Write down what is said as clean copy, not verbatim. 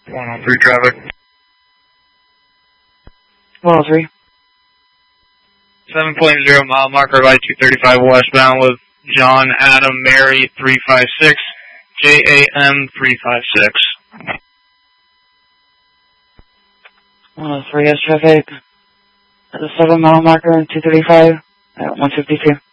103 traffic. 103. 7.0 mile marker light 235 westbound with John Adam Mary 356, JAM 356. 103 has traffic at the 7 mile marker and 235 at 152.